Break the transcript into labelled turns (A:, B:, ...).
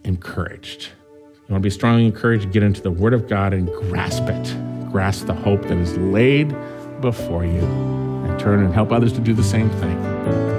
A: encouraged. You want to be strongly encouraged, get into the Word of God and grasp it. Grasp the hope that is laid before you and turn and help others to do the same thing.